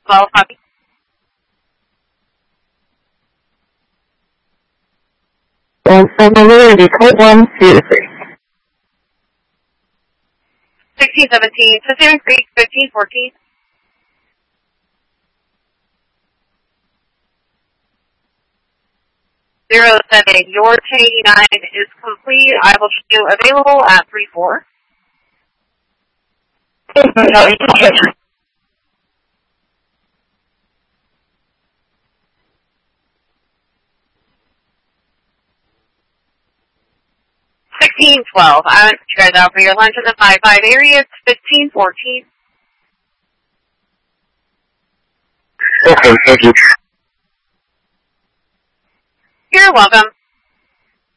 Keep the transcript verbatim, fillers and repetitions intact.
twelve, copy. And from Maria, code one, zero three. sixteen seventeen, Pacific Creek, fifteen fourteen. zero seven, your ten eighty-nine is complete. I will show you available at three four. sixteen twelve, I want to try that out for your lunch in the five five area. It's fifteen fourteen. Okay, thank you. You're welcome.